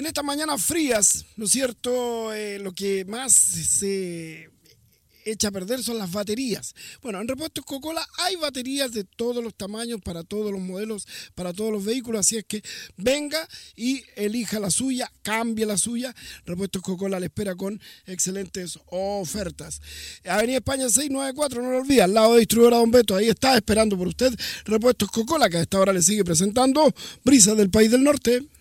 En estas mañanas frías, ¿no es cierto? Lo que más se echa a perder son las baterías. Bueno, en Repuestos Coca-Cola hay baterías de todos los tamaños, para todos los modelos, para todos los vehículos, así es que venga y elija la suya, cambie la suya. Repuestos Coca-Cola le espera con excelentes ofertas. Avenida España 694, no lo olvide, al lado de Distribuidora Don Beto, ahí está esperando por usted Repuestos Coca-Cola, que a esta hora le sigue presentando Brisas del País del Norte.